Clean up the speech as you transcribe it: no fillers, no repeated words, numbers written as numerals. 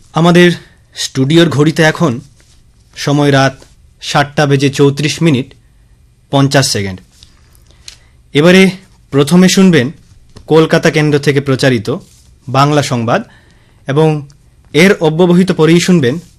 আমাদের স্টুডিওর ঘড়িতে এখন সময় রাত ৭:৩৪:৫০। এবারে প্রথমে শুনবেন কলকাতা কেন্দ্র থেকে প্রচারিত বাংলা সংবাদ এবং এর অব্যবহিত পরেই শুনবেন